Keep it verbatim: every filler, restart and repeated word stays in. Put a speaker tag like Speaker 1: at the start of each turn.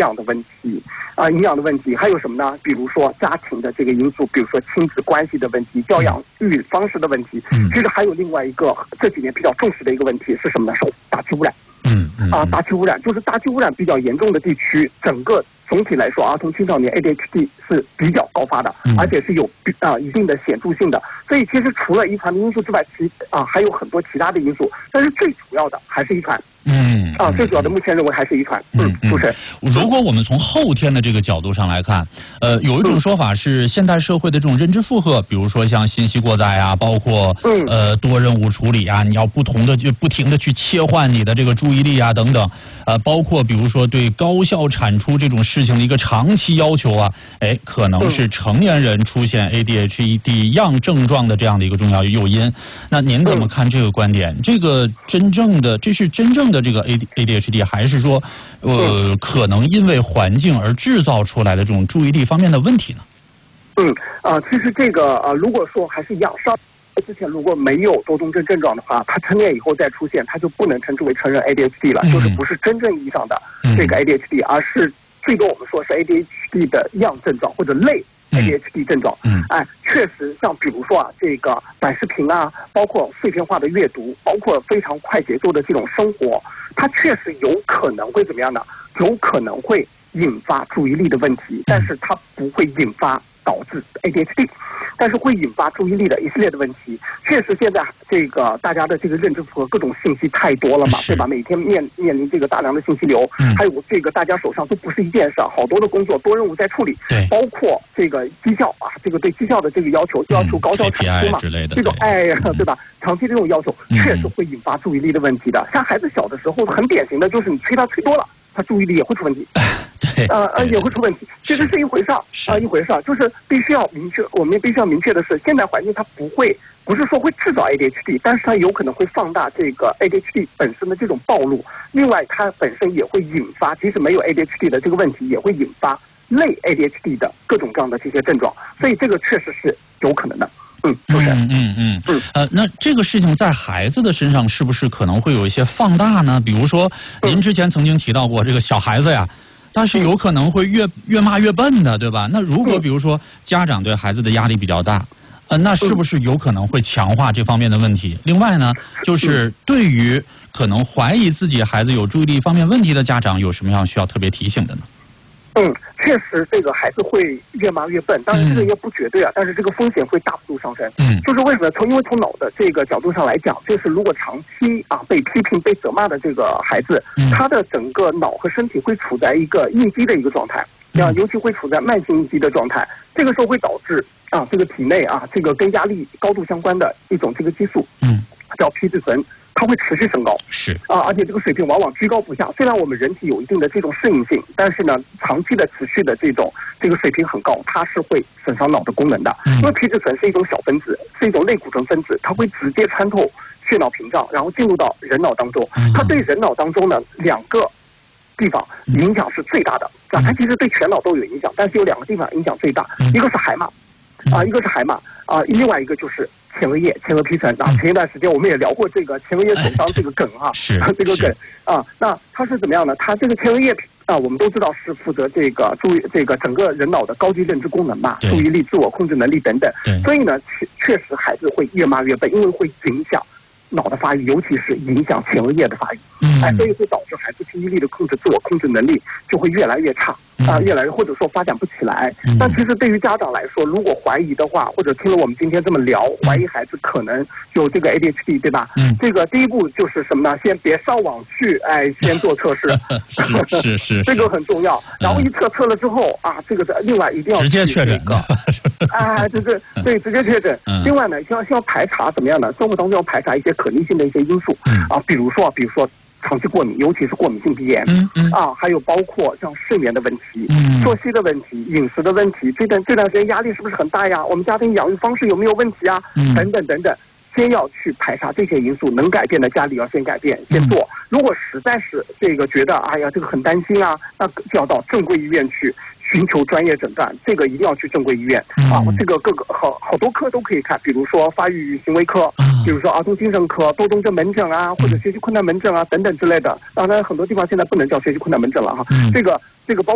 Speaker 1: 养的问题啊、呃，营养的问题，还有什么呢？比如说家庭的这个因素，比如说亲子关系的问题、教养育方式的问题。其实还有另外一个这几年比较重视的一个问题是什么呢？是大气污染。
Speaker 2: 嗯嗯
Speaker 1: 啊，大气污染就是大气污染比较严重的地区，整个总体来说，儿童青少年 A D H D 是比较高发的，而且是有啊一定的显著性的。所以其实除了遗传的因素之外，其啊还有很多其他的因素，但是最主要的还是遗传。
Speaker 2: 嗯
Speaker 1: 啊，最主要的目前认为还是遗传。嗯，主持人，
Speaker 2: 如果我们从后天的这个角度上来看，呃，有一种说法是现代社会的这种认知负荷，比如说像信息过载啊，包括呃多任务处理啊，你要不同的就不停的去切换你的这个注意力啊等等，呃，包括比如说对高效产出这种事情的一个长期要求啊，哎，可能是成年人出现 A D H D 样症状的这样的一个重要诱因。那您怎么看这个观点？这个真正的这是真正的这个 A D A D H D， 还是说，呃，可能因为环境而制造出来的这种注意力方面的问题呢？
Speaker 1: 嗯啊、呃，其实这个啊、呃，如果说还是养伤之前如果没有多动症症状的话，他成年以后再出现，他就不能称之为成人 A D H D 了，嗯、就是不是真正意义上的这个 A D H D，、嗯、而是最多我们说是 A D H D 的样症状或者类 A D H D 症状。嗯，哎，确实像比如说啊，这个短视频啊，包括碎片化的阅读，包括非常快节奏的这种生活。它确实有可能会怎么样呢？有可能会引发注意力的问题，但是它不会引发导致 A D H D， 但是会引发注意力的一系列的问题。确实，现在这个大家的这个认知符合各种信息太多了嘛，对吧？每天面面临这个大量的信息流，还有这个大家手上都不是一件事，好多的工作多任务在处理，包括这个绩效啊，这个对绩效的这个要求，要求高效产出嘛，这种哎呀，对吧？长期这种要求确实会引发注意力的问题的。像孩子小的时候，很典型的就是你催他催多了，他注意力也会出问题。
Speaker 2: 对，
Speaker 1: 呃呃，也会出问题。其实是一回事儿啊，一回事儿，就是必须要明确，我们必须要明确的是，现在环境它不会，不是说会制造 A D H D， 但是它有可能会放大这个 A D H D 本身的这种暴露。另外，它本身也会引发，即使没有 A D H D 的这个问题，也会引发类 A D H D 的各种各样的这些症状。所以这个确实是有可能的。嗯，就是
Speaker 2: 嗯嗯嗯嗯呃，那这个事情在孩子的身上是不是可能会有一些放大呢？比如说，您之前曾经提到过这个小孩子呀，他是有可能会越越骂越笨的，对吧？那如果比如说家长对孩子的压力比较大，呃，那是不是有可能会强化这方面的问题？另外呢，就是对于可能怀疑自己孩子有注意力方面问题的家长，有什么样需要特别提醒的呢？
Speaker 1: 嗯，确实，这个孩子会越骂越笨，当然这个也不绝对啊，嗯、但是这个风险会大幅度上升。嗯，就是为什么？从因为从脑的这个角度上来讲，就是如果长期啊被批评、被责骂的这个孩子，嗯、他的整个脑和身体会处在一个应激的一个状态，啊，尤其会处在慢性应激的状态，这个时候会导致啊这个体内啊这个跟压力高度相关的一种这个激素，嗯，叫皮质醇。它会持续升高，
Speaker 2: 是
Speaker 1: 啊，而且这个水平往往居高不下。虽然我们人体有一定的这种适应性，但是呢，长期的持续的这种这个水平很高，它是会损伤脑的功能的。因为皮质醇是一种小分子，是一种类固醇分子，它会直接穿透血脑屏障，然后进入到人脑当中。它对人脑当中呢两个地方影响是最大的啊，它其实对全脑都有影响，但是有两个地方影响最大，一个是海马，啊，一个是海马啊，另外一个就是前额叶、前额皮层啊，前一段时间我们也聊过这个前额叶损伤这个梗哈、啊，
Speaker 2: 是
Speaker 1: 这个梗啊，那它是怎么样呢？它这个前额叶啊，我们都知道是负责这个注意这个整个人脑的高级认知功能嘛，注意力、自我控制能力等等。所以呢，确确实孩子会越骂越笨，因为会影响脑的发育，尤其是影响前额叶的发育。嗯，哎，所以会导致孩子注意力的控制、自我控制能力就会越来越差。啊，越来越或者说发展不起来。但其实对于家长来说，如果怀疑的话，或者听了我们今天这么聊，怀疑孩子可能有这个 A D H D， 对吧？嗯，这个第一步就是什么呢？先别上网去，哎，先做测试，
Speaker 2: 是是是，
Speaker 1: 这个很重要。然后一测测了之后啊，这个的另外一定要
Speaker 2: 直接确诊，
Speaker 1: 哎，就是对直接确诊。另外呢，要要排查怎么样呢？生活当中要排查一些可逆性的一些因素啊，比如说，比如说。长期过敏，尤其是过敏性鼻炎，嗯嗯啊，还有包括像睡眠的问题、嗯、作息的问题、饮食的问题，这段这段时间压力是不是很大呀？我们家庭养育方式有没有问题啊？嗯、等等等等，先要去排查这些因素，能改变的家里要先改变，先做。嗯、如果实在是这个觉得哎呀这个很担心啊，那就要到正规医院去寻求专业诊断，这个一定要去正规医院、嗯、啊。这个各个好好多科都可以看，比如说发育与行为科。比如说儿童精神科、多动症门诊啊，或者学习困难门诊啊等等之类的。当然，很多地方现在不能叫学习困难门诊了哈。这个这个包。